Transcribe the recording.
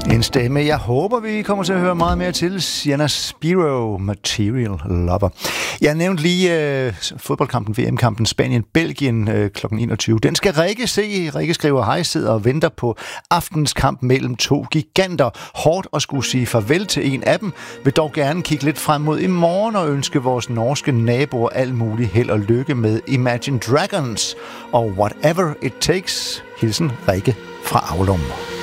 En stemme, jeg håber, vi kommer til at høre meget mere til. Sienna Spiro, Material Lover. Jeg nævnte lige fodboldkampen, VM-kampen Spanien-Belgien kl. 21. Den skal Rikke se. Rikke skriver, hej, sidder og venter på aftens kamp mellem to giganter. Hårdt at skulle sige farvel til en af dem. Vil dog gerne kigge lidt frem mod i morgen og ønske vores norske naboer alt muligt held og lykke med Imagine Dragons og Whatever It Takes. Hilsen Rikke fra Aulum.